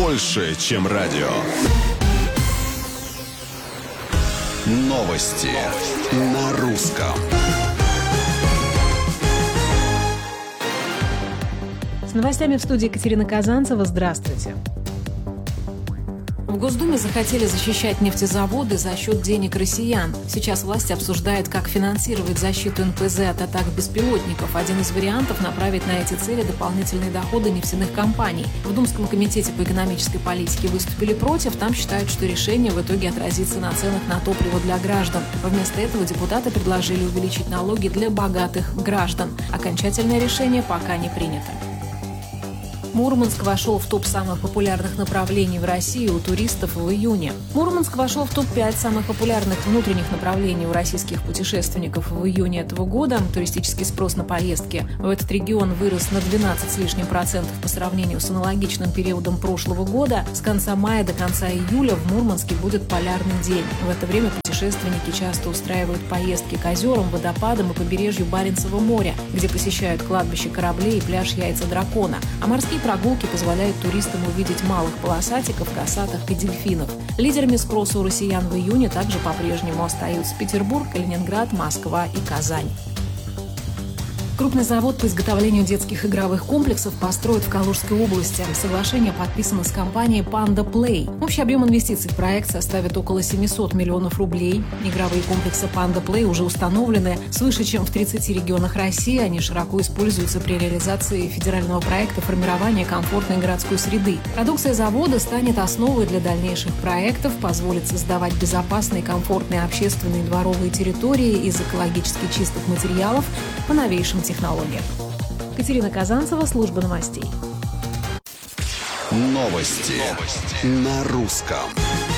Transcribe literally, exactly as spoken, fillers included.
больше, чем радио. Новости на русском. С новостями в студии Екатерина Казанцева. Здравствуйте. В Госдуме захотели защищать нефтезаводы за счет денег россиян. Сейчас власти обсуждают, как финансировать защиту эн пэ зэ от атак беспилотников. Один из вариантов – направить на эти цели дополнительные доходы нефтяных компаний. В Думском комитете по экономической политике выступили против. Там считают, что решение в итоге отразится на ценах на топливо для граждан. Вместо этого депутаты предложили увеличить налоги для богатых граждан. Окончательное решение пока не принято. Мурманск вошел в топ самых популярных направлений в России у туристов в июне. Мурманск вошел в топ пять самых популярных внутренних направлений у российских путешественников в июне этого года. Туристический спрос на поездки в этот регион вырос на двенадцать с лишним процентов по сравнению с аналогичным периодом прошлого года. С конца мая до конца июля в Мурманске будет полярный день. В это время путешественники часто устраивают поездки к озерам, водопадам и побережью Баренцева моря, где посещают кладбище кораблей и пляж Яйца дракона. А морские прогулки позволяют туристам увидеть малых полосатиков, косатых и дельфинов. Лидерами спроса у россиян в июне также по-прежнему остаются Петербург, Калининград, Москва и Казань. Крупный завод по изготовлению детских игровых комплексов построят в Калужской области. Соглашение подписано с компанией Panda Play. Общий объем инвестиций в проект составит около семьсот миллионов рублей. Игровые комплексы Panda Play уже установлены свыше, чем в тридцати регионах России. Они широко используются при реализации федерального проекта формирования комфортной городской среды. Продукция завода станет основой для дальнейших проектов, позволит создавать безопасные, комфортные общественные дворовые территории из экологически чистых материалов по новейшим технологиям. Екатерина Казанцева, служба новостей. Новости на русском.